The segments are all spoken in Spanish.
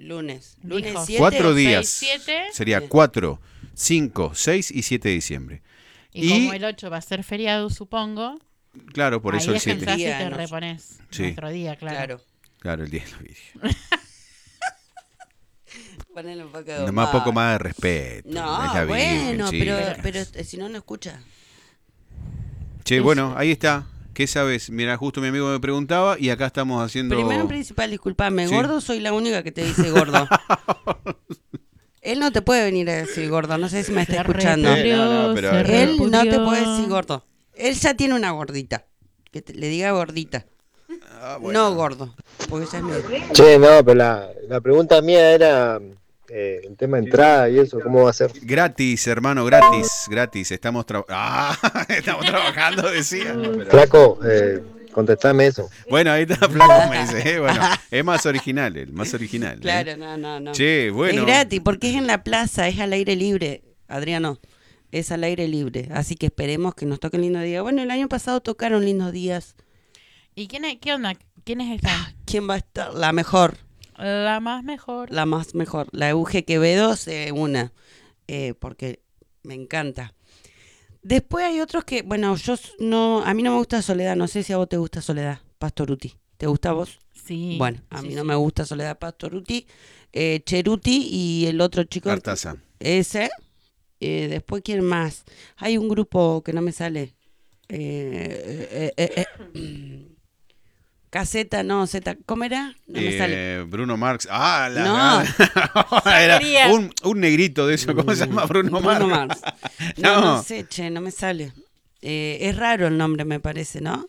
Lunes Dijo 7. 4 días. 7. Sería Sí. 4, 5, 6 y 7 de diciembre. Y como el 8 va a ser feriado, supongo. Claro, por eso ahí el 7. descansás y Día, te ¿no? repones. Sí. Nuestro día, claro. Claro, el día de la Virgen. Ponele un poco Nomás poco más de respeto. No, es la Virgen, bueno, chicas. pero si no escucha. Che, bueno, ahí está. ¿Qué sabes? Mira, justo mi amigo me preguntaba y acá estamos haciendo... Primero en principal, disculpame, Sí. gordo, soy la única que te dice gordo. Él no te puede venir a decir gordo, no sé si me está Se escuchando. repudió, No, pero- se Él no te repudió. puede decir gordo. Él ya tiene una gordita. Le diga gordita. Ah, bueno. No gordo. Porque ella es mi... Che, no, pero la pregunta mía era el tema de entrada y eso, ¿cómo va a ser? Gratis, hermano, gratis. Estamos, estamos trabajando, decía. Flaco, contestame eso. Bueno, ahí está Flaco, me dice. Bueno, es más original, el más original. Claro, no. Che, bueno. Es gratis porque es en la plaza, es al aire libre, Adriano. Es al aire libre. Así que esperemos que nos toquen lindos días. Bueno, el año pasado tocaron lindos días. ¿Y qué onda? ¿Quiénes están? ¿Quién va a estar? La mejor. La más mejor. La más mejor. La Euge Quevedo se una. Porque me encanta. Después hay otros que, bueno, a mí no me gusta Soledad. No sé si a vos te gusta Soledad, Pastoruti. ¿Te gusta a vos? Sí. Bueno, a sí, mí sí. no me gusta Soledad Pastoruti. Cheruti y el otro chico. Artaza. Ese. Después, ¿quién más? Hay un grupo que no me sale. Caseta, no, Z. ¿Cómo era? No me sale. Bruno Marx. Ah, No. Era quería. un negrito de eso. ¿Cómo se llama Bruno Bruno Marx? Mars. No, No. no sé, che, no me sale. Es raro el nombre, me parece, ¿no?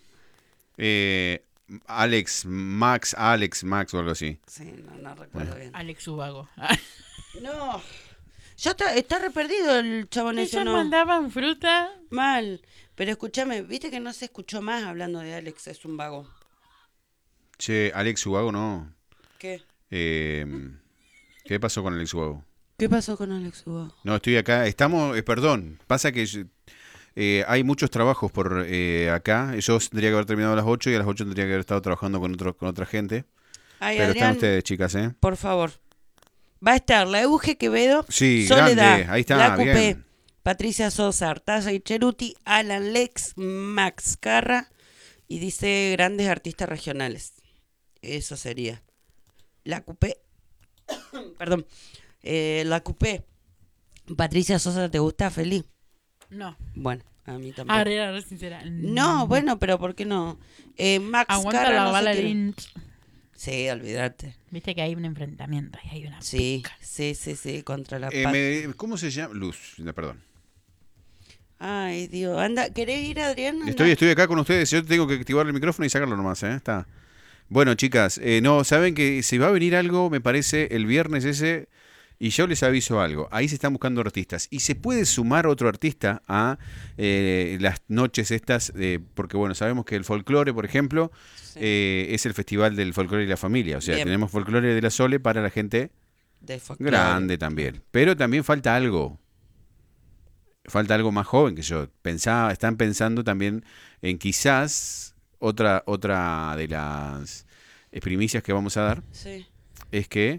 Alex Max o algo así. Sí, no recuerdo bien. Alex Ubago. No. Ya está re perdido el chabón ese, Ellos ¿no? mandaban fruta. Mal. Pero escúchame, viste que no se escuchó más hablando de Alex, es un vago. Che, Alex Ubago no. ¿Qué? ¿Qué pasó con Alex Ubago? ¿Qué pasó con Alex Ubago? No, estoy acá. Estamos, perdón, pasa que hay muchos trabajos por acá. Yo tendría que haber terminado a las 8 y a las 8 tendría que haber estado trabajando con otra gente. Ay, Pero Adrián, están ustedes, chicas, ¿eh? por favor. Va a estar la Euge Quevedo, Sí, Soledad, grande. Ahí está, la Cupé, bien. Patricia Sosa, Artaza y Cheruti, Alan Lex, Max Carra y dice grandes artistas regionales. Eso sería. La Cupé, perdón, la Cupé. Patricia Sosa, ¿te gusta, Feli? No. Bueno, a mí tampoco. Ahora era sincera. No, bueno, pero ¿por qué no? Max Aguanta Carra, la no sé bala quién. Lynch. Sí, olvídate. Viste que hay un enfrentamiento y hay una Sí, pica. sí, contra la ¿Cómo se llama? Luz, no, perdón. Ay, Dios. Anda, ¿querés ir, Adrián? Anda. Estoy acá con ustedes. Yo tengo que activar el micrófono y sacarlo nomás, ¿eh? Está. Bueno, chicas, no, saben que si va a venir algo, me parece, el viernes ese, y yo les aviso algo. Ahí se están buscando artistas. Y se puede sumar otro artista a las noches estas, porque bueno, sabemos que el folclore, por ejemplo, Sí. es el festival del folclore y la familia. O sea, Bien. tenemos folclore de la Sole para la gente De folclore. grande también. Pero también falta algo. Falta algo más joven que yo. Están pensando también en quizás otra de las primicias que vamos a dar Sí, es que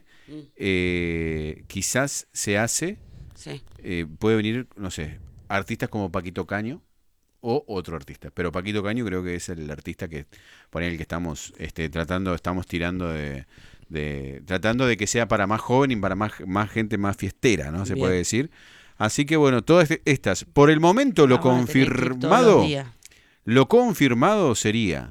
quizás se hace, sí. puede venir, no sé, artistas como Paquito Caño o otro artista. Pero Paquito Caño creo que es el artista que por ahí el que estamos estamos tirando tratando de que sea para más joven y para más gente más fiestera, ¿no? Se Bien. puede decir. Así que bueno, todas estas, por el momento lo Vamos a tener que ir todos los días. lo confirmado sería,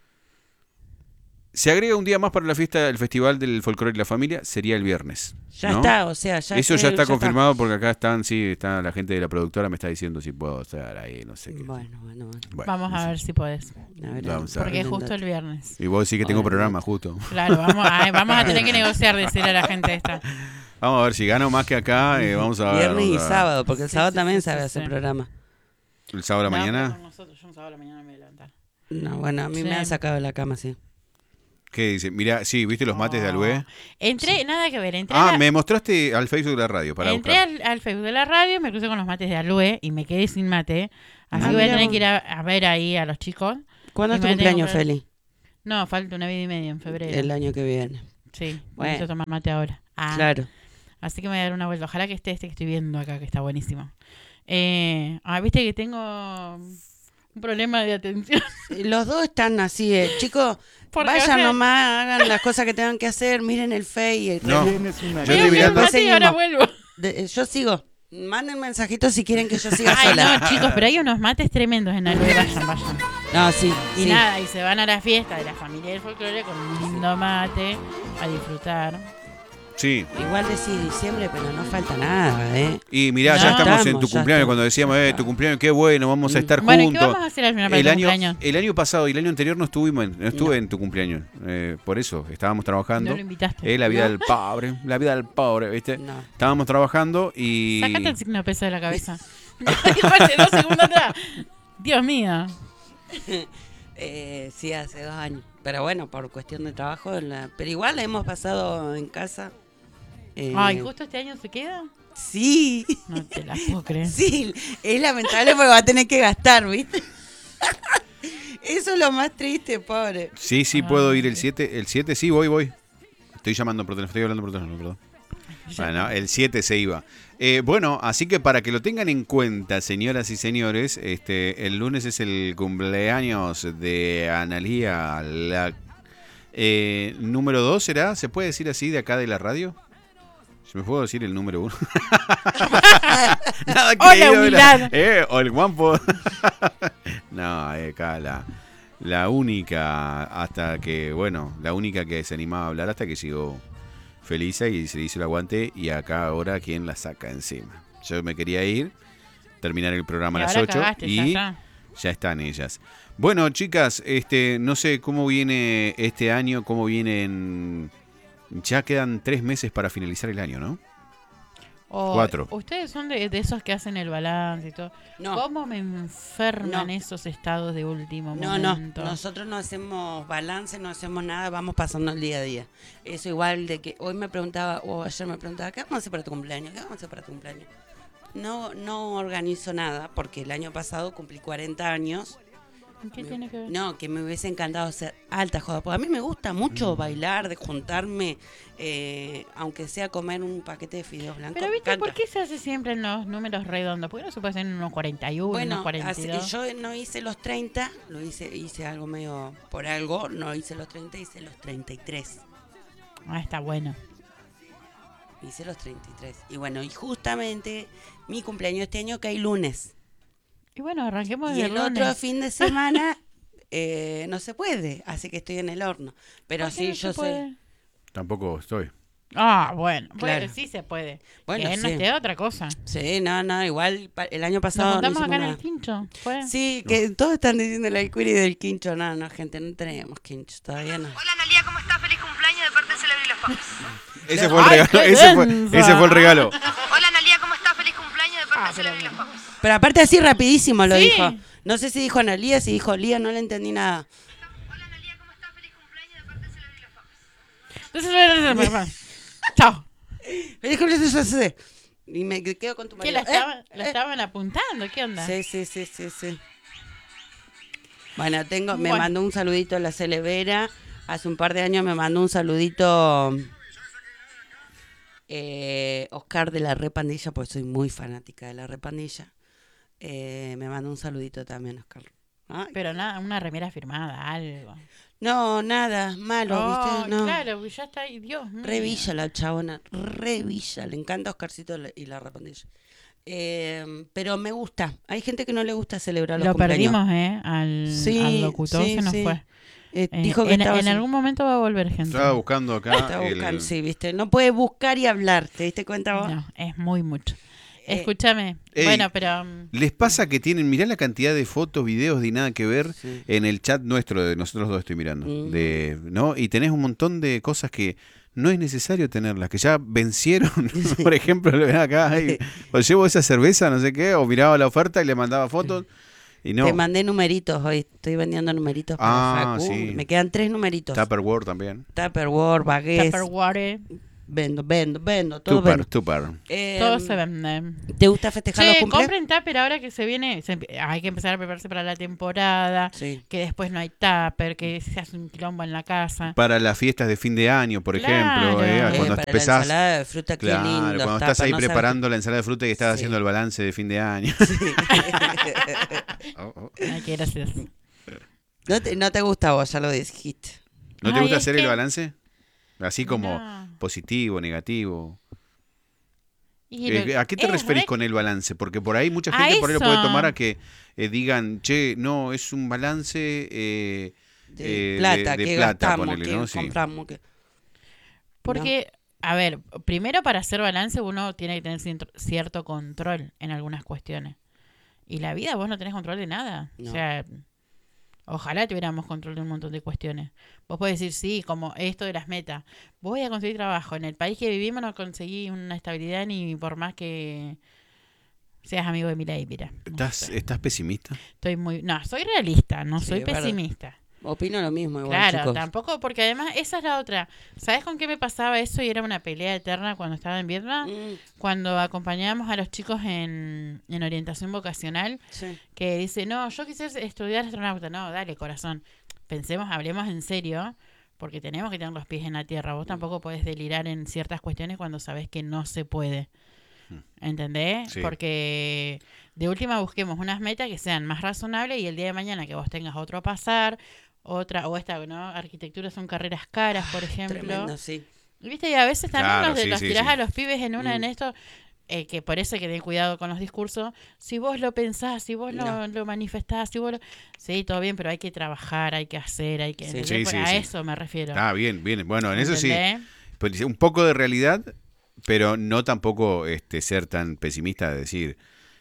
se agrega un día más para la fiesta del Festival del Folclore y la Familia, sería el viernes. Ya ¿no? está, o sea, ya Eso ya está confirmado porque acá está la gente de la productora me está diciendo si puedo estar ahí, no sé qué. Bueno. Bueno, Vamos a ver si podés. A ver, Vamos a ver. Porque es Andate. justo el viernes. Y vos decís que tengo Bueno. programa justo. Claro, vamos a tener que negociar, decirle a la gente esta. Vamos a ver si gano más que acá, vamos a ver. Viernes y vamos a ver. sábado, porque el sábado sí, también sí, sabe sí, hacer sí. programa. ¿El sábado a la No, mañana? pero con nosotros, yo un sábado a la mañana me voy a levantar. No, bueno, a mí Sí. me han sacado de la cama, sí. ¿Qué dice? Mira, sí, ¿viste los mates de Alué? Entré, nada que ver, entré, Ah, me mostraste al Facebook de la radio para entré buscar. al Facebook de la radio, me crucé con los mates de Alue y me quedé sin mate. Así Ah, que voy a mira tener vos. que ir a ver ahí a los chicos. ¿Cuándo Y es tu me tengo cumpleaños, que- Feli? No, falta una vida y media en febrero. El año que viene. Sí, Bueno. vamos a tomar mate ahora. Claro. Así que me voy a dar una vuelta. Ojalá que esté este que estoy viendo acá, que está buenísimo. Viste que tengo un problema de atención. Los dos están así, chicos, Porque vayan hace- nomás, hagan las cosas que tengan que hacer, miren el Face. No, Veo estoy que mirando- mate y ahora vuelvo. Yo sigo. Manden mensajitos si quieren que yo siga Ay, sola. no, chicos, pero hay unos mates tremendos en Aloe. Vayan. No, sí. Y sí. nada, y se van a la fiesta de la familia del folclore con un lindo mate a disfrutar. Sí. Igual decís diciembre, pero no falta nada, Y mirá, No. ya estamos en tu Ya cumpleaños, estamos. cuando decíamos, tu cumpleaños, qué bueno, vamos a estar Bueno, ¿y qué juntos. vamos a hacer al final para tu cumpleaños? El año pasado y el año anterior no estuve en tu cumpleaños. Por eso, estábamos trabajando. No lo invitaste. La vida del pobre, ¿viste? No. Estábamos trabajando y... Sácate el signo de peso de la cabeza. Dijo hace 2 segundos atrás. Dios mío. Sí, hace 2 años. Pero bueno, por cuestión de trabajo. Pero igual la hemos pasado en casa. Ay, ¿justo este año se queda? Sí. No te la puedo creer. Sí, es lamentable porque va a tener que gastar, ¿viste? Eso es lo más triste, pobre. Sí, puedo ir el 7. El 7 sí, voy. Estoy llamando por teléfono, estoy hablando por teléfono, perdón. Bueno, el 7 se iba. Bueno, así que para que lo tengan en cuenta, señoras y señores, el lunes es el cumpleaños de Analía, la número 2 será, ¿se puede decir así de acá de la radio? ¿Se me puedo decir el número 1? Nada Hola, creído, humildad. o el guampo. No, acá la única, hasta que, bueno, la única que se animaba a hablar hasta que llegó Felisa y se le hizo el aguante y acá ahora quién la saca encima. Yo me quería ir, terminar el programa Y a las ahora 8 cagaste, y ya está. están ellas. Bueno, chicas, no sé cómo viene este año, cómo vienen... Ya quedan 3 meses para finalizar el año, ¿no? 4. Ustedes son de esos que hacen el balance y todo. No. ¿Cómo me enferman No. esos estados de último No, momento? nosotros no hacemos balance, no hacemos nada, vamos pasando el día a día. Eso igual de que hoy me preguntaba, o ayer me preguntaba, ¿qué vamos a hacer para tu cumpleaños? ¿Qué vamos a hacer para tu cumpleaños? No organizo nada, porque el año pasado cumplí 40 años. ¿Qué tiene que ver? No, que me hubiese encantado hacer alta joda, porque a mí me gusta mucho bailar, de juntarme, aunque sea comer un paquete de fideos blancos. Pero me viste, encanta. ¿por qué se hace siempre en los números redondos? ¿Por qué no se puede hacer en unos 41, Bueno, unos 42? yo no hice los 30, hice algo medio por algo, no hice los 30, hice los 33. Está bueno. Hice los 33. Y bueno, y justamente mi cumpleaños este año cae lunes. Y bueno, arranquemos Y el el otro lunes. fin de semana no se puede, así que estoy en el horno. Pero ¿Por qué sí, no yo se sé. puede? Tampoco estoy. Bueno, Claro. sí se puede. Bueno, que no sí. esté otra cosa. Sí, no, igual el año Nos pasado no juntamos hicimos acá en nada. el quincho. ¿Fue? Sí, que todos están diciendo el alcuiri del quincho. No, gente, no tenemos quincho, todavía no. Hola Analia, ¿cómo estás? Feliz cumpleaños de parte de Celebre y los Papas. Ese fue el ¡Ay, regalo. qué Ese densa! fue el regalo. Hola Analia, ¿cómo estás? Feliz cumpleaños de parte de Celebre y los Papas. Pero aparte así rapidísimo lo Sí. dijo. No sé si dijo Analía, si dijo Lía, no le entendí nada. Hola Analia, ¿cómo estás? Feliz cumpleaños de parte de Celebre y los Papas. Entonces, chao. Feliz cumpleaños. Y me quedo con tu ¿Qué marido. la estaban apuntando? ¿Qué onda? Sí. Bueno, me Bueno. mandó un saludito la Celevera. Hace un par de años me mandó un saludito Oscar de la Repandilla, porque soy muy fanática de la Repandilla. Me mandó un saludito también, Oscar. Ay, Pero nada, una remera firmada, algo. no, nada, malo, ¿viste? No. Claro, ya está ahí, Dios mío. Revilla la chabona, revilla. Le encanta Oscarcito y la Repandilla. Pero me gusta. Hay gente que no le gusta celebrar los Lo cumpleaños. perdimos, al locutor sí, se nos sí. fue. Dijo que estaba en algún momento va a volver gente. Estaba buscando acá. Estaba buscando, sí, ¿viste? No puede buscar y hablar, ¿te diste cuenta vos? No, es muy mucho. Eh, Escúchame. ey, Bueno, pero... ¿Les pasa que tienen, mirá la cantidad de fotos, videos de nada que ver Sí. en el chat nuestro, de nosotros dos estoy mirando, Mm. ¿no? Y tenés un montón de cosas que no es necesario tenerlas, que ya vencieron. Por ejemplo, lo ven acá, ay, o llevo esa cerveza, no sé qué, o miraba la oferta y le mandaba fotos. Y no, Te mandé numeritos hoy, estoy vendiendo numeritos para Ah, Facu. sí. Me quedan 3 numeritos. Tupperware también. Tupperware, baguette. Tupperware. Vendo, todo Tupper, vendo. tupper. Todo se vende. ¿Te gusta festejar los Che, cumpleaños? compren tupper ahora que se viene. Hay que empezar a prepararse para la temporada. Sí. Que después no hay tupper, que se hace un quilombo en la casa. Para las fiestas de fin de año, por Claro. ejemplo, cuando para empezás, la ensalada de fruta, qué claro, lindo. cuando está, estás para ahí no saber- preparando la ensalada de fruta y estás Sí. haciendo el balance de fin de año. Sí. Oh, oh. Ay, qué gracioso. No te gusta vos, ya lo dijiste. ¿No te Ay, gusta es hacer el que- balance? Así como No. positivo, negativo. Y lo- ¿A qué te es referís re- con el balance? Porque por ahí mucha A gente por ahí lo puede eso. tomar a que digan, che, no, es un balance De plata, de que plata, gastamos, ponele, que ¿no? Sí. compramos. Que... Porque, a ver, primero para hacer balance uno tiene que tener cierto control en algunas cuestiones. Y la vida vos no tenés control de nada. No. O sea, ojalá tuviéramos control de un montón de cuestiones. Vos podés decir, sí, como esto de las metas. Voy a conseguir trabajo. En el país que vivimos no conseguí una estabilidad ni por más que seas amigo de Milei, mira. No sé. ¿Estás pesimista? Estoy muy... No, soy realista, no Sí, soy es verdad. pesimista. Opino lo mismo igual, Claro, chicos. tampoco, porque además esa es la otra. ¿Sabes con qué me pasaba eso? Y era una pelea eterna cuando estaba en Vietnam. Mm, Cuando acompañábamos a los chicos en orientación vocacional, sí. que dice, no, yo quisiera estudiar astronauta. No, dale, corazón. Pensemos, hablemos en serio, porque tenemos que tener los pies en la tierra. Vos tampoco podés delirar en ciertas cuestiones cuando sabés que no se puede. ¿Entendés? Sí. Porque de última busquemos unas metas que sean más razonables y el día de mañana que vos tengas otro a pasar, otra, o esta, ¿no? Arquitectura son carreras caras, por ejemplo. Tremendo, sí. ¿Viste? Y a veces también Claro, los, sí, los sí, tirás sí. a los pibes en Mm. esto, que por eso hay que tener cuidado con los discursos. Si vos lo pensás, si vos No. lo manifestás, si vos lo... Sí, todo bien, pero hay que trabajar, hay que hacer, hay que... Sí. ¿entendés? Sí, a sí. eso me refiero. Ah, bien, bien. Bueno, en eso sí. ¿Entendés? Pues, un poco de realidad, pero no tampoco ser tan pesimista de decir,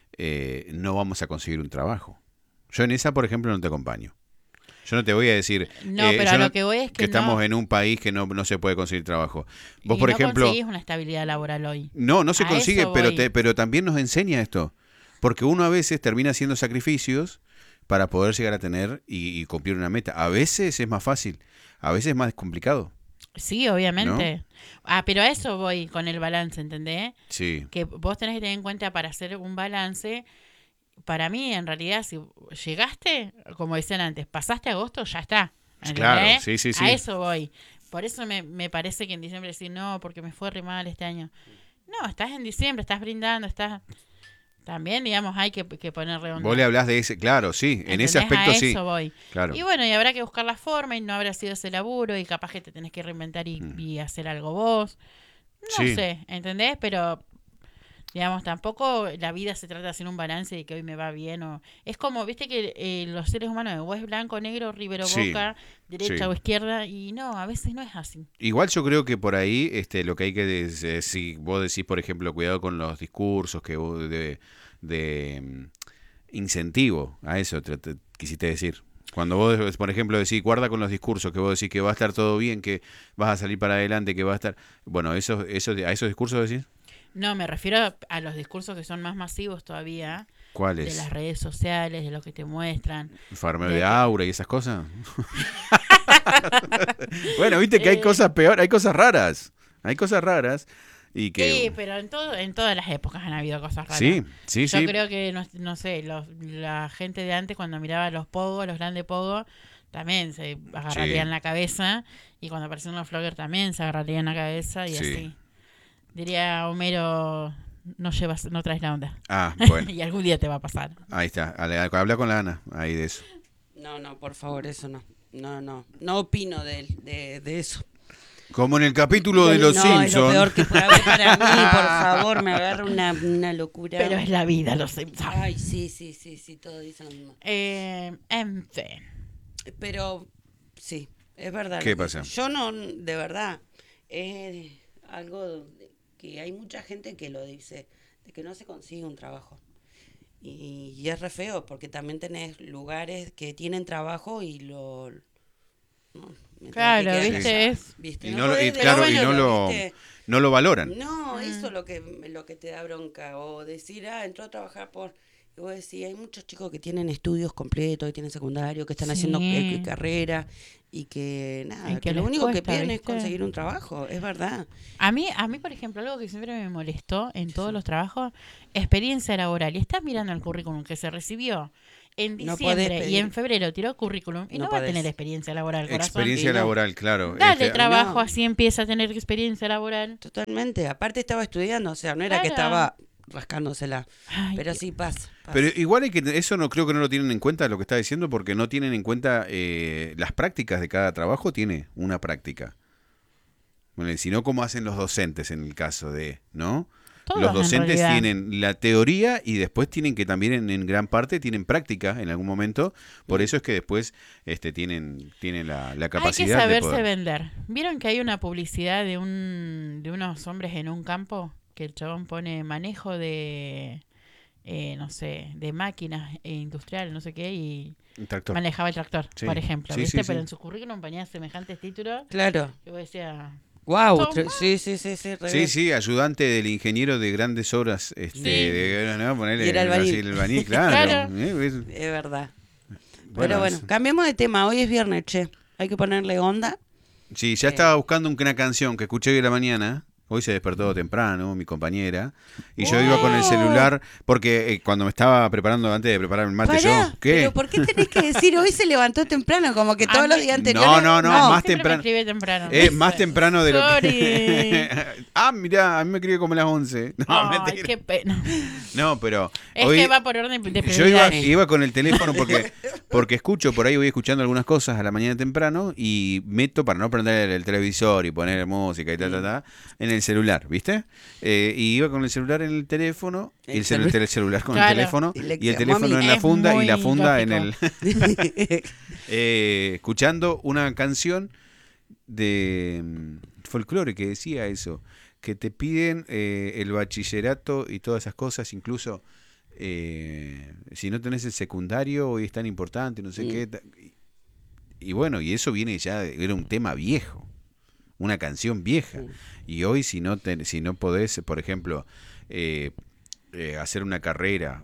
no vamos a conseguir un trabajo. Yo en esa, por ejemplo, no te acompaño. Yo no te voy a decir, No, pero yo a no- lo que voy es que estamos no, en un país que no se puede conseguir trabajo. Vos, y por no ejemplo, conseguís una estabilidad laboral hoy. no se A consigue, eso pero, voy. pero también nos enseña esto. Porque uno a veces termina haciendo sacrificios para poder llegar a tener y cumplir una meta. A veces es más fácil, a veces es más complicado. Sí, obviamente. Ah, pero a eso voy con el balance, ¿entendés? Sí, Que vos tenés que tener en cuenta para hacer un balance. Para mí, en realidad, si llegaste, como decían antes, pasaste agosto, ya está. ¿entendés? claro, sí, sí, sí. A eso voy. Por eso me parece que en diciembre decir no, porque me fue re mal este año. No, estás en diciembre, estás brindando, estás... También, digamos, hay que ponerle onda. vos le hablás de ese, claro, sí, en ese ¿Entendés? aspecto A sí. eso voy. Claro. Y bueno, y habrá que buscar la forma y no habrá sido ese laburo y capaz que te tenés que reinventar y hacer algo vos. No Sí. sé, ¿entendés? Pero, digamos, tampoco la vida se trata de hacer un balance de que hoy me va bien o... Es como, viste que los seres humanos o es blanco, negro, Rivero, Sí, Boca, derecha sí. o izquierda y no, a veces no es así. Igual yo creo que por ahí lo que hay que si vos decís, por ejemplo, cuidado con los discursos que vos incentivo a eso quisiste decir. Cuando vos, por ejemplo, decís guarda con los discursos, que vos decís que va a estar todo bien, que vas a salir para adelante, que va a estar... Bueno, a esos discursos decís, No, me refiero a los discursos que son más masivos todavía, de ¿cuáles? las redes sociales, de lo que te muestran. Farmeo de de que- aura y esas cosas. Bueno, viste que hay cosas peor, hay cosas raras. Hay cosas raras y que... Sí, pero en todas las épocas han habido cosas raras. Sí, sí, Yo sí. creo que, no sé, la gente de antes cuando miraba los pogos, los grandes pogos, también se agarrarían Sí. la cabeza. Y cuando aparecieron los floggers también se agarrarían la cabeza y Sí. así. Diría Homero, no traes la onda. Ah, bueno, Y algún día te va a pasar. ahí está. Habla con la Ana, ahí de eso. No, por favor, eso no. No opino de eso. Como en el capítulo de Los No, es lo Simpsons. peor que puede haber para mí, por favor, me agarra una locura. Pero es la vida, lo sé. Ay, sí, todo dice lo mismo. En fin. Pero sí, es verdad. ¿Qué lo que- pasa? Yo no, de verdad, es algo que hay mucha gente que lo dice, de que no se consigue un trabajo. Y es re feo, porque también tenés lugares que tienen trabajo y lo... no, me tengo Claro, que quedar ¿viste? callada, Es- ¿viste? Y No no lo, podés y decir, claro, y bueno, ¿viste? no lo valoran. No, eso es lo que te da bronca. O decir, entró a trabajar por... Vos decís, hay muchos chicos que tienen estudios completos, que tienen secundario, que están haciendo Sí. carrera y que Y nada, que que lo les único que cuesta, piden es ¿viste? conseguir un trabajo, es verdad. A mí, por ejemplo, algo que siempre me molestó en todos los trabajos, experiencia laboral. Y estás mirando el currículum que se recibió en No podés diciembre y en pedir, febrero tiró currículum y no no va a tener podés. experiencia laboral, corazón. Experiencia Y no. laboral, claro. Dale Este, trabajo, no. así empieza a tener experiencia laboral. Totalmente, aparte estaba estudiando, o sea, no era que Claro. estaba rascándosela, Ay, pero Dios. sí pasa. pero igual hay que, eso no creo que no lo tienen en cuenta lo que está diciendo, porque no tienen en cuenta las prácticas de cada trabajo, tiene una práctica. Bueno, sino como hacen los docentes en el caso de, ¿no? Todos, Los en docentes realidad. tienen la teoría y después tienen que también en gran parte tienen práctica en algún momento, por eso es que después tienen la Hay que capacidad de saberse poder. vender. ¿Vieron que hay una publicidad de unos hombres en un campo? Que el chabón pone manejo de, no sé, de máquinas industriales, no sé qué, y Un tractor. manejaba el tractor, Sí. por ejemplo, Sí, ¿viste? sí, Pero sí. en su currículum ponía semejantes títulos Claro. que vos decías, Wow, Toma. sí, re Sí, bien. sí, ayudante del ingeniero de grandes obras, ¿no? Ponerle Y era albañil. el albañil, claro. Claro. Es verdad. Bueno, Pero bueno, cambiemos de tema, hoy es viernes, che. Hay que ponerle onda. sí, ya estaba buscando una canción que escuché hoy en la mañana. Hoy se despertó temprano, mi compañera. Y yo iba con el celular, porque cuando me estaba preparando, antes de preparar el mate, Pará, yo, ¿qué? pero ¿por qué tenés que decir hoy se levantó temprano? Como que A todos los mí- días anteriores. No, más siempre temprano. me escribe temprano. Más temprano de lo que... Sorry. Mirá, a mí me escribe como a las 11. No, Ay, mentira. qué pena. No, pero Es hoy que va por orden de yo prioridades. iba con el teléfono porque escucho, por ahí voy escuchando algunas cosas a la mañana temprano y meto, para no prender el televisor y poner música y en el celular, ¿viste? Y iba con el celular en el teléfono, y el celular con Claro. el teléfono, y el Lección, teléfono mami, en la es funda y la muy funda en el... lógico. escuchando una canción de folclore que decía eso, que te piden el bachillerato y todas esas cosas, incluso si no tenés el secundario hoy es tan importante, no sé qué. Y bueno, y eso viene ya, era un tema viejo, una canción vieja. Y hoy si no podés, por ejemplo, hacer una carrera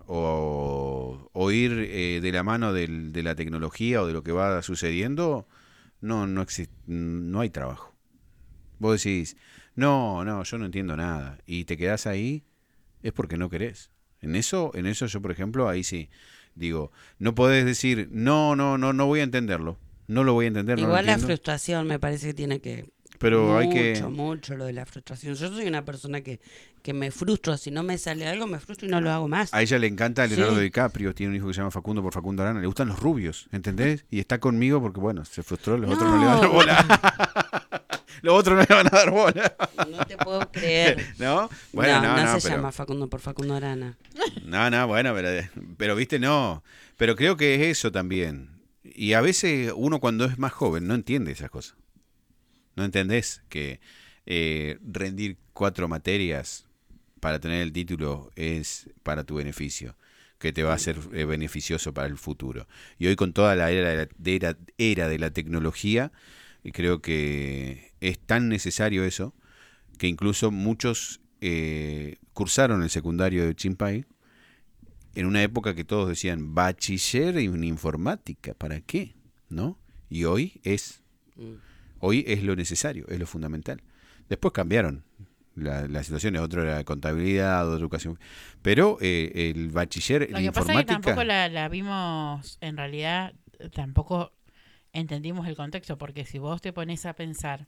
o ir de la mano de la tecnología o de lo que va sucediendo, no existe, no hay trabajo. Vos decís, no, yo no entiendo nada, y te quedás ahí, es porque no querés. En eso yo, por ejemplo, ahí sí digo, no podés decir, no voy a entenderlo, no lo voy a entender, no lo Igual la entiendo. frustración me parece que tiene que... Pero hay mucho lo de la frustración. Yo soy una persona que me frustro. Si no me sale algo, me frustro y no lo hago más. A ella le encanta Leonardo Sí. DiCaprio, tiene un hijo que se llama Facundo por Facundo Arana, le gustan los rubios, ¿entendés? Y está conmigo porque, bueno, se frustró, los otros no le van a dar bola. Los otros no le van a dar bola. No te puedo creer. ¿No? Bueno, no se pero... llama Facundo por Facundo Arana. No, bueno, pero viste, no. Pero creo que es eso también. Y a veces uno cuando es más joven no entiende esas cosas. No entendés que rendir 4 materias para tener el título es para tu beneficio, que te va a ser beneficioso para el futuro. Y hoy con toda la era de la tecnología, creo que es tan necesario eso, que incluso muchos cursaron el secundario de Chimpay en una época que todos decían bachiller en informática, ¿para qué? ¿No? Y hoy es lo necesario, es lo fundamental. Después cambiaron las situaciones, otro era contabilidad, otra educación, pero el bachiller Lo en que pasa es que informática... tampoco la vimos, en realidad, tampoco entendimos el contexto, porque si vos te pones a pensar,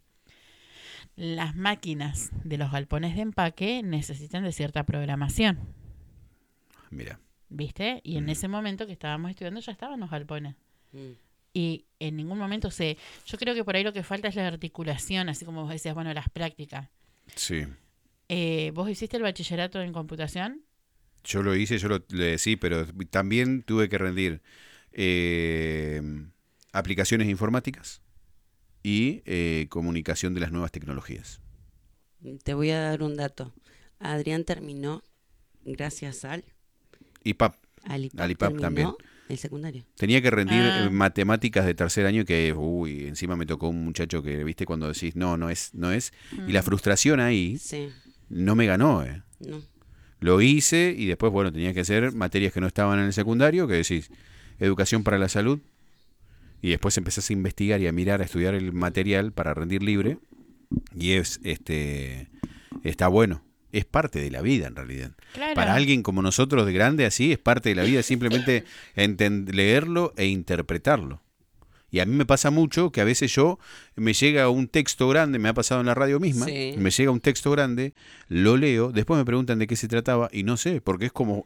las máquinas de los galpones de empaque necesitan de cierta programación, Mira, ¿viste? Y en ese momento que estábamos estudiando ya estaban los galpones. Mm. Y en ningún momento yo creo que por ahí lo que falta es la articulación, así como vos decías, bueno, las prácticas. sí. ¿Vos hiciste el bachillerato en computación? Yo lo hice, sí, pero también tuve que rendir aplicaciones informáticas y comunicación de las nuevas tecnologías. Te voy a dar un dato. Adrián terminó, gracias al IPAP. IPAP IPAP también. el secundario. Tenía que rendir Ah. matemáticas de tercer año que, encima me tocó un muchacho que, viste, cuando decís, no es. Y la frustración ahí Sí, no me ganó, no. Lo hice y después, bueno, tenía que hacer materias que no estaban en el secundario, que decís, educación para la salud, y después empezás a investigar y a mirar, a estudiar el material para rendir libre, y está bueno. Es parte de la vida, en realidad. Claro. Para alguien como nosotros de grande, así, es parte de la vida, simplemente leerlo e interpretarlo. Y a mí me pasa mucho que a veces me llega un texto grande, me ha pasado en la radio misma, Sí. me llega un texto grande, lo leo, después me preguntan de qué se trataba y no sé, porque es como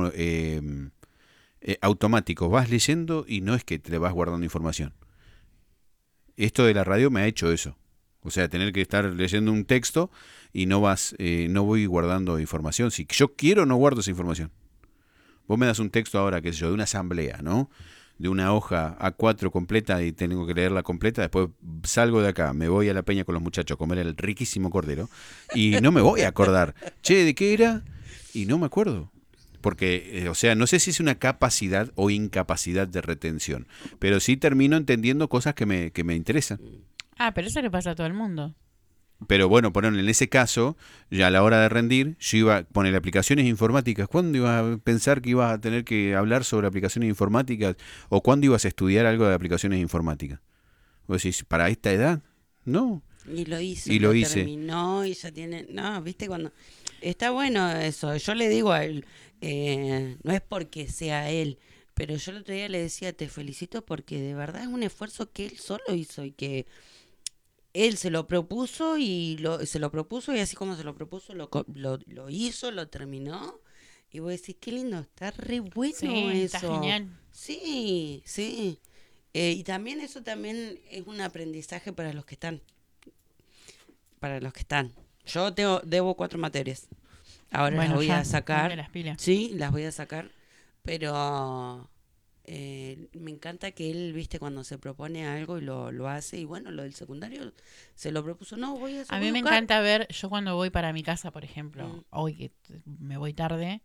automático. Vas leyendo y no es que te vas guardando información. Esto de la radio me ha hecho eso. O sea, tener que estar leyendo un texto y no voy guardando información. Si yo quiero, no guardo esa información. Vos me das un texto ahora, qué sé yo, de una asamblea, ¿no? De una hoja A4 completa y tengo que leerla completa. Después salgo de acá, me voy a la peña con los muchachos a comer el riquísimo cordero y no me voy a acordar. Che, ¿de qué era? Y no me acuerdo. Porque, o sea, no sé si es una capacidad o incapacidad de retención, pero sí termino entendiendo cosas que me interesan. Ah, pero eso le pasa a todo el mundo. Pero bueno, en ese caso, ya a la hora de rendir, yo iba a poner aplicaciones informáticas. ¿Cuándo ibas a pensar que ibas a tener que hablar sobre aplicaciones informáticas? ¿O cuándo ibas a estudiar algo de aplicaciones informáticas? Vos decís, ¿para esta edad? No. Y lo hizo, Y lo hice. terminó y ya tiene... No, viste, cuando... Está bueno eso. Yo le digo a él, no es porque sea él, pero yo el otro día le decía, te felicito porque de verdad es un esfuerzo que él solo hizo y que él se lo propuso y así como se lo propuso, lo hizo, lo terminó. Y vos decís, qué lindo, está re bueno Sí, eso. está genial. Sí, sí. Y también eso también es un aprendizaje para los que están. Para los que están. Yo debo 4 materias. Ahora Bueno, las voy ya, a sacar. ponte las pilas. Sí, las voy a sacar. Pero me encanta que él, viste, cuando se propone algo y lo hace. Y bueno, lo del secundario se lo propuso. No, voy a hacer. A mí me encanta ver, yo cuando voy para mi casa, por ejemplo, hoy que me voy tarde,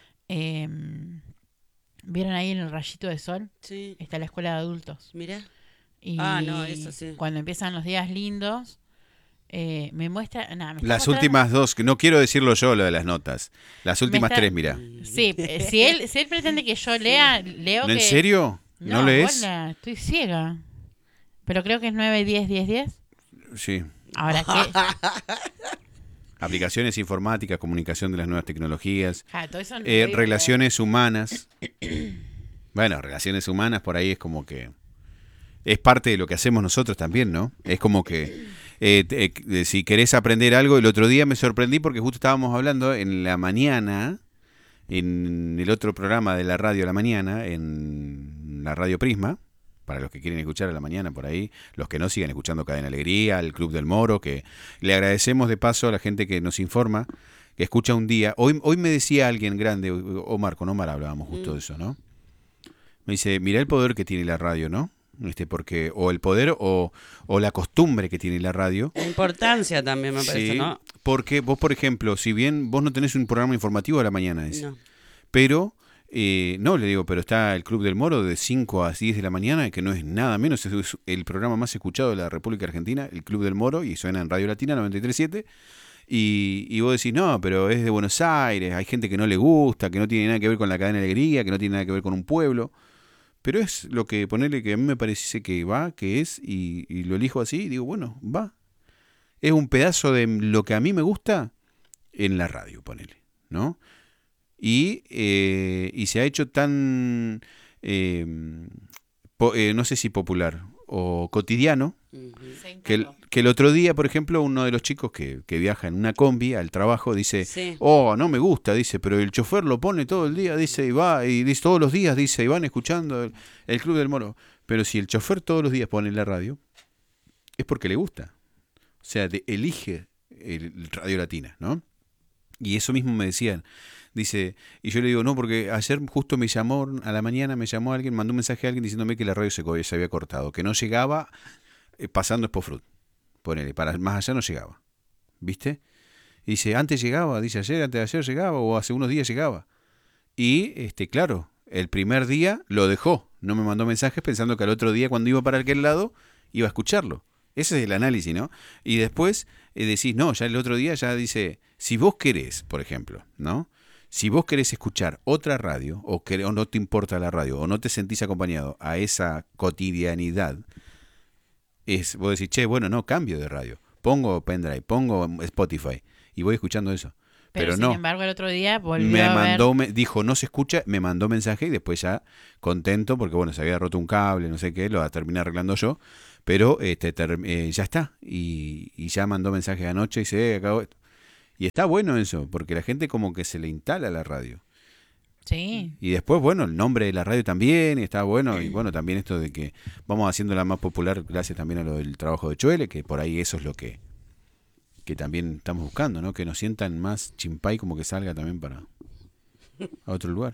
¿vieron ahí en el rayito de sol? Sí, Está la escuela de adultos. mira. Y No, eso sí. cuando empiezan los días lindos, me muestra... me está Las mostrando- últimas 2, que no quiero decirlo yo, lo de las notas. Las últimas está- 3, mira. Sí, si él pretende que yo lea, leo ¿No, que... ¿En serio? ¿No lees? Bola, estoy ciega. Pero creo que es 9, 10, 10, 10. Sí. Ahora, ¿qué? Aplicaciones informáticas, comunicación de las nuevas tecnologías, Todo eso no lo digo, relaciones humanas. Bueno, relaciones humanas por ahí es como que es parte de lo que hacemos nosotros también, ¿no? Es como que si querés aprender algo, el otro día me sorprendí porque justo estábamos hablando en la mañana, en el otro programa de la radio a la mañana, en la Radio Prisma, para los que quieren escuchar a la mañana por ahí, los que no sigan escuchando Cadena Alegría, el Club del Moro, que le agradecemos de paso a la gente que nos informa, que escucha un día. Hoy me decía alguien grande, con Omar hablábamos justo de eso, ¿no? Me dice, mirá el poder que tiene la radio, ¿no? Porque o el poder o la costumbre que tiene la radio. La importancia también me parece, Sí, ¿no? porque vos, por ejemplo, si bien vos no tenés un programa informativo a la mañana, No. pero, no, le digo, pero está el Club del Moro de 5 a 10 de la mañana, que no es nada menos, es el programa más escuchado de la República Argentina, el Club del Moro, y suena en Radio Latina 93.7. Y vos decís, no, pero es de Buenos Aires, hay gente que no le gusta, que no tiene nada que ver con la Cadena Alegría, que no tiene nada que ver con un pueblo. Pero es lo que ponerle que a mí me parece que va, que es, y lo elijo así, y digo, bueno, va. Es un pedazo de lo que a mí me gusta en la radio, ponele, ¿no? Y se ha hecho tan, no sé si popular o cotidiano, que el otro día, por ejemplo, uno de los chicos que viaja en una combi al trabajo dice, Sí. no me gusta, dice, pero el chofer lo pone todo el día, dice, y va, y dice todos los días, dice, y van escuchando el Club del Moro. Pero si el chofer todos los días pone la radio, es porque le gusta. O sea, elige el Radio Latina, ¿no? Y eso mismo me decían. Dice, y yo le digo, no, porque ayer justo me llamó, a la mañana me llamó alguien, mandó un mensaje a alguien diciéndome que la radio se había cortado, que no llegaba pasando Expofruit. Ponele, para más allá no llegaba. ¿Viste? Y dice, antes llegaba, dice antes de ayer llegaba, o hace unos días llegaba. Y, claro, el primer día lo dejó. No me mandó mensajes pensando que al otro día, cuando iba para aquel lado, iba a escucharlo. Ese es el análisis, ¿no? Y después decís, no, ya el otro día ya dice, si vos querés, por ejemplo, ¿no? Si vos querés escuchar otra radio, o no te importa la radio, o no te sentís acompañado a esa cotidianidad, vos decís, che, bueno, no, cambio de radio. Pongo pendrive, pongo Spotify, y voy escuchando eso. Pero sin no. embargo, el otro día volvió Me a ver... mandó, dijo, no se escucha, me mandó mensaje y después ya contento, porque bueno, se había roto un cable, no sé qué, lo terminé arreglando yo, pero ya está. Y ya mandó mensaje anoche y se acabó. Y está bueno eso, porque la gente como que se le instala la radio. Sí. Y después, bueno, el nombre de la radio también está bueno. Y bueno, también esto de que vamos haciéndola más popular gracias también a lo del trabajo de Chuele, que por ahí eso es lo que también estamos buscando, ¿no? Que nos sientan más chimpay, como que salga también para a otro lugar.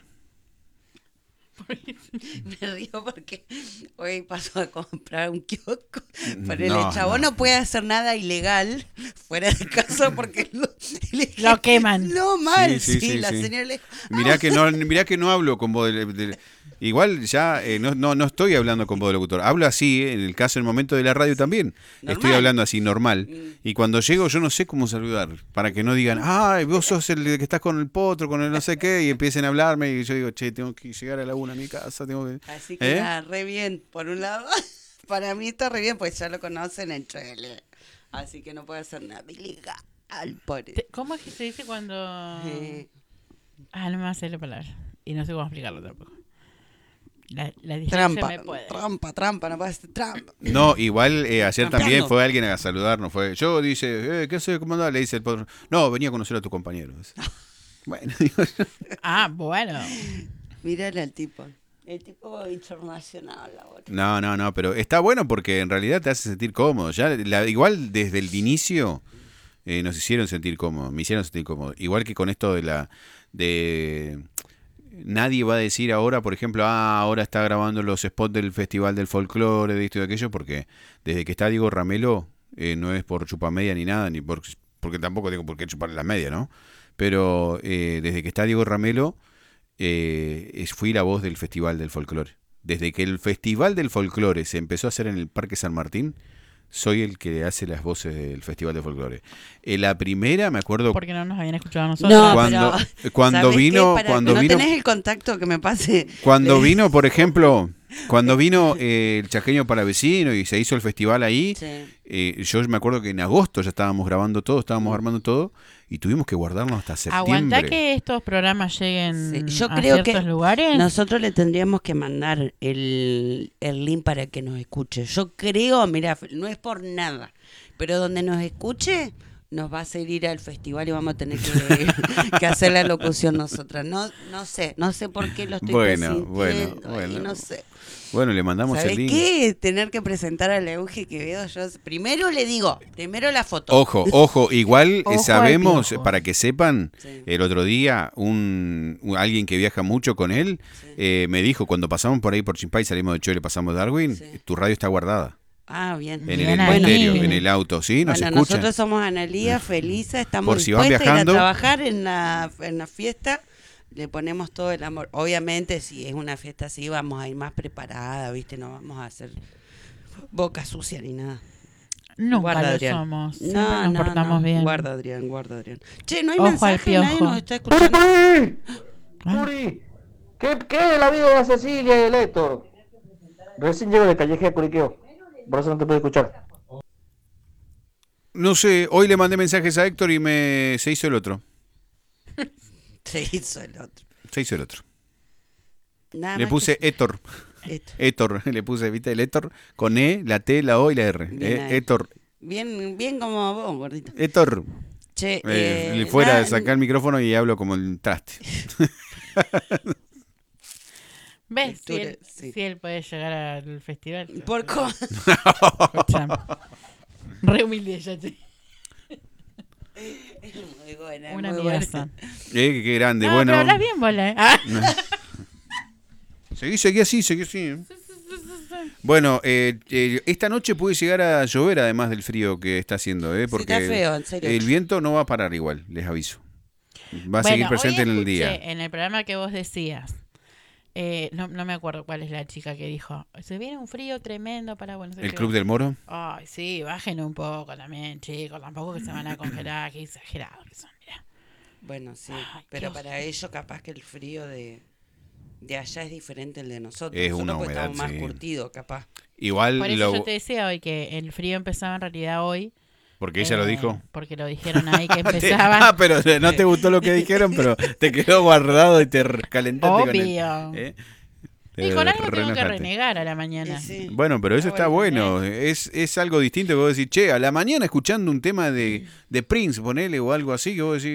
Me río porque hoy paso a comprar un kiosco. Pero No, el chabón no puede hacer nada ilegal fuera de casa porque Lo queman. No, mal, Sí, sí, sí, la sí. señora le Mirá que no hablo con voz igual ya no estoy hablando con voz de locutor. Hablo así, en el caso, en el momento de la radio también. Normal. Estoy hablando así, normal. Y cuando llego yo no sé cómo saludar. Para que no digan, ay, vos sos el que estás con el potro, con el no sé qué. Y empiecen a hablarme y yo digo, che, tengo que llegar a la 1 a mi casa. Tengo que... Así que nada, re bien. Por un lado, para mí está re bien, pues ya lo conocen en Chile. Así que no puede hacer nada ilegal, pobre. ¿Cómo es que se dice cuando...? Eh, No me va a hacer la palabra. Y no sé cómo explicarlo tampoco. La dislexia trampa, me puede. trampa, no puede ser trampa. No, igual ayer Trampando. también fue alguien a saludarnos. Yo dice, ¿qué soy? ¿Cómo andás? Le dice el potro. No, venía a conocer a tu compañero. Bueno, digo yo. Bueno. Mírale al tipo. El tipo internacional ahora. No, pero está bueno porque en realidad te hace sentir cómodo. Ya igual desde el inicio nos hicieron sentir cómodos, me hicieron sentir cómodo. Igual que con esto de nadie va a decir ahora, por ejemplo, ahora está grabando los spots del Festival del Folclore, de esto y de aquello, porque desde que está Diego Ramelo, no es por chupamedia ni nada, ni porque tampoco tengo por qué chupar las medias, ¿no? Pero desde que está Diego Ramelo, fui la voz del Festival del Folclore. Desde que el Festival del Folclore se empezó a hacer en el Parque San Martín, soy el que hace las voces del Festival del Folclore. La primera, me acuerdo... Porque no nos habían escuchado a nosotros. No, cuando ¿sabés vino... qué? Para cuando no vino tenés el contacto que me pase. Cuando vino, por ejemplo, cuando vino el Chaqueño para Vecino y se hizo el festival ahí, Sí. yo me acuerdo que en agosto ya estábamos grabando todo, estábamos armando todo y tuvimos que guardarnos hasta septiembre. Aguantá que estos programas lleguen Sí, yo a creo ciertos que lugares. nosotros le tendríamos que mandar el link para que nos escuche. Yo creo, mira, no es por nada, pero donde nos escuche nos va a hacer ir al festival y vamos a tener que hacer la locución nosotras. No sé por qué lo estoy presintiendo y no sé. Bueno, le mandamos ¿Sabes el link. qué? Tener que presentar a la Euge Quevedo, yo primero le digo, primero la foto. Ojo, igual Ojo al sabemos, piojo. para que sepan, Sí. el otro día alguien que viaja mucho con él me dijo, cuando pasamos por ahí por Chimpay, salimos de Chile, pasamos Darwin, Sí. tu radio está guardada Ah, bien. en Bien el ahí. estéreo, Bueno, en el auto, ¿sí? Nos Bueno, escuchan. nosotros somos Analía, felices, estamos Por si van dispuestas a ir viajando. a trabajar en la fiesta, le ponemos todo el amor. Obviamente, si es una fiesta así, vamos a ir más preparada, ¿viste? No vamos a hacer boca sucia ni nada. Nunca Guarda, lo Adrián. somos. Siempre nos portamos bien. Guarda, Adrián. Che, no hay Ojo al mensaje, nadie piojo. nos está escuchando. ¡Turi! ¿Qué es de la vida de Cecilia y el Héctor? Recién llego de Calleje Curiqueo, por eso no te puedo escuchar. No sé, hoy le mandé mensajes a Héctor y se hizo el otro. Se hizo el otro. Se hizo el otro. Nada Le más puse Héctor. que esto. Héctor, le puse, ¿viste? El Héctor con la T, la O y la R. Bien ahí. Héctor. Bien como vos, gordito. Héctor. Che, Fuera nada, de sacar el micrófono y hablo como el traste. ¿Ves? Si Lectura, él, sí. si él puede llegar al festival. Por co- Escuchame. Re humilde ya, che. Muy buena, Una muy buena. amigaza. Qué grande, No, bueno. pero hablas bien, bola. Ah. Seguí así. Bueno, esta noche puede llegar a llover además del frío que está haciendo, porque está feo, en serio. el viento no va a parar igual, les aviso. Va a Bueno, seguir presente hoy en el escuché día. En el programa que vos decías, no me acuerdo cuál es la chica que dijo, se viene un frío tremendo para Buenos Aires. ¿El Club del Moro? Ay, sí, bajen un poco también, chicos, tampoco que se van a congelar, qué exagerados que son, mirá. Bueno, sí, Ay, pero qué para ellos capaz que el frío de allá es diferente al de nosotros. Es Nosotros una porque humedad, estamos más sí. curtidos, capaz. Igual Por eso yo te decía hoy que el frío empezaba en realidad hoy. porque ella lo dijo. Porque lo dijeron ahí que empezaba. Pero no te gustó lo que dijeron, pero te quedó guardado y te calentaste con Obvio. él. Y con algo tengo que Reenojate. renegar a la mañana. Y sí. Bueno, pero eso está bueno. ¿eh? Es algo distinto que vos decís, che, a la mañana escuchando un tema de Prince, ponele, o algo así, que vos decís,